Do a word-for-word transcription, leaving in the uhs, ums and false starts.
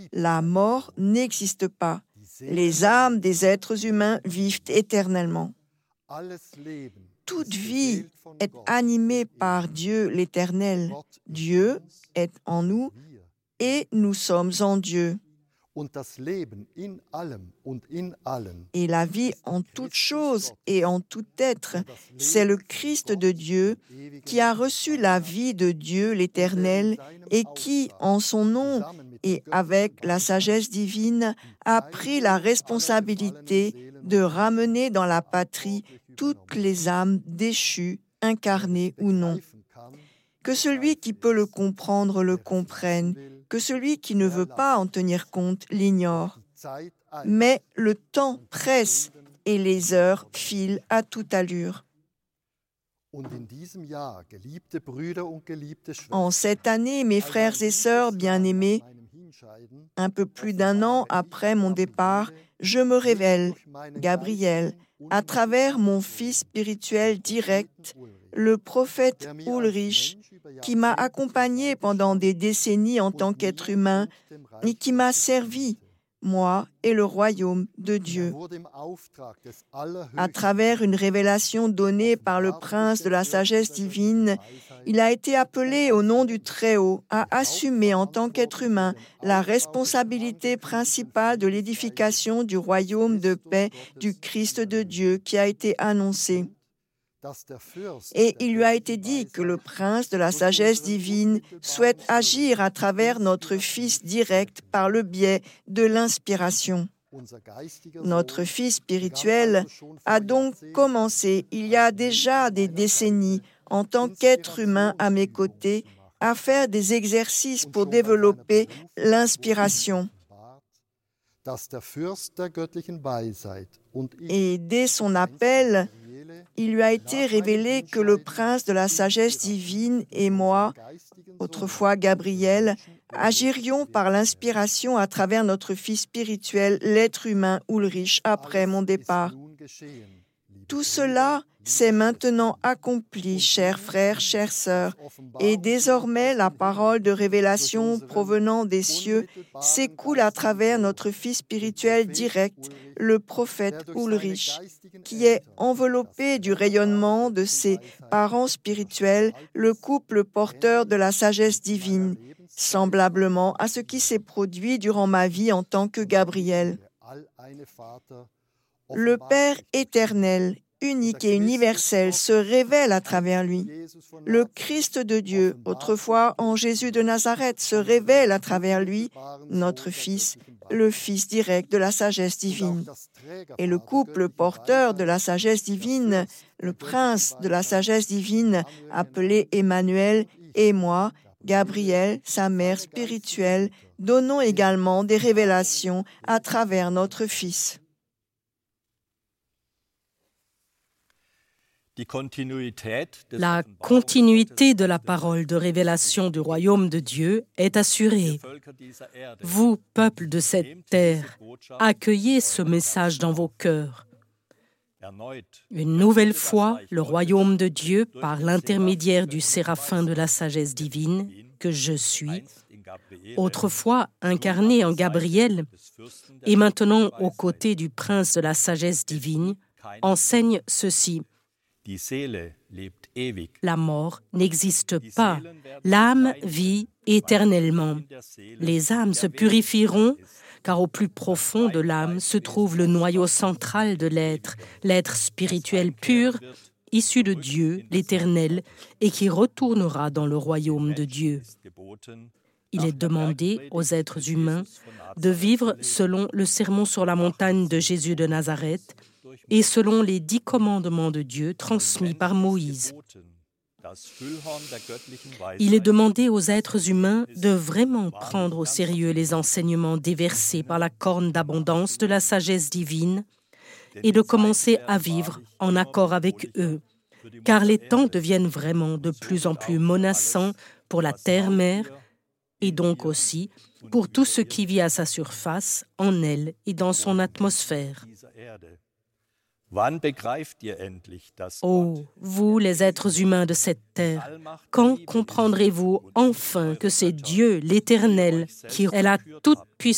La mort n'existe pas. Les âmes des êtres humains vivent éternellement. Toute vie est animée par Dieu l'Éternel. Dieu est en nous et nous sommes en Dieu. Et la vie en toute chose et en tout être, c'est le Christ de Dieu qui a reçu la vie de Dieu l'Éternel et qui, en son nom et avec la sagesse divine, a pris la responsabilité de ramener dans la patrie toutes les âmes déchues, incarnées ou non. Que celui qui peut le comprendre le comprenne, que celui qui ne veut pas en tenir compte l'ignore. Mais le temps presse et les heures filent à toute allure. En cette année, mes frères et sœurs bien-aimés, un peu plus d'un an après mon départ, je me révèle, Gabriel, à travers mon fils spirituel direct, le prophète Ulrich, qui m'a accompagné pendant des décennies en tant qu'être humain et qui m'a servi, moi et le royaume de Dieu. À travers une révélation donnée par le prince de la sagesse divine, il a été appelé au nom du Très-Haut à assumer en tant qu'être humain la responsabilité principale de l'édification du royaume de paix du Christ de Dieu qui a été annoncé. Et il lui a été dit que le prince de la sagesse divine souhaite agir à travers notre Fils direct par le biais de l'inspiration. Notre Fils spirituel a donc commencé il y a déjà des décennies en tant qu'être humain à mes côtés à faire des exercices pour développer l'inspiration. Et dès son appel, il lui a été révélé que le prince de la sagesse divine et moi, autrefois Gabriel, agirions par l'inspiration à travers notre fils spirituel, l'être humain Ulrich, après mon départ. Tout cela s'est maintenant accompli, chers frères, chères sœurs, et désormais la parole de révélation provenant des cieux s'écoule à travers notre fils spirituel direct, le prophète Ulrich, qui est enveloppé du rayonnement de ses parents spirituels, le couple porteur de la sagesse divine, semblablement à ce qui s'est produit durant ma vie en tant que Gabriel. Le Père éternel, unique et universel, se révèle à travers lui. Le Christ de Dieu, autrefois en Jésus de Nazareth, se révèle à travers lui, notre Fils, le Fils direct de la sagesse divine. Et le couple porteur de la sagesse divine, le prince de la sagesse divine, appelé Emmanuel, et moi, Gabriel, sa mère spirituelle, donnons également des révélations à travers notre Fils. La continuité de la parole de révélation du royaume de Dieu est assurée. Vous, peuple de cette terre, accueillez ce message dans vos cœurs. Une nouvelle fois, le royaume de Dieu, par l'intermédiaire du séraphin de la sagesse divine, que je suis, autrefois incarné en Gabriel, et maintenant aux côtés du prince de la sagesse divine, enseigne ceci. La mort n'existe pas. L'âme vit éternellement. Les âmes se purifieront, car au plus profond de l'âme se trouve le noyau central de l'être, l'être spirituel pur, issu de Dieu, l'Éternel, et qui retournera dans le royaume de Dieu. Il est demandé aux êtres humains de vivre selon le sermon sur la montagne de Jésus de Nazareth, et selon les dix commandements de Dieu transmis par Moïse. Il est demandé aux êtres humains de vraiment prendre au sérieux les enseignements déversés par la corne d'abondance de la sagesse divine et de commencer à vivre en accord avec eux, car les temps deviennent vraiment de plus en plus menaçants pour la terre-mère et donc aussi pour tout ce qui vit à sa surface, en elle et dans son atmosphère. Oh, vous, les êtres humains de cette terre, quand comprendrez-vous enfin que c'est Dieu, l'Éternel, qui est la toute-puissance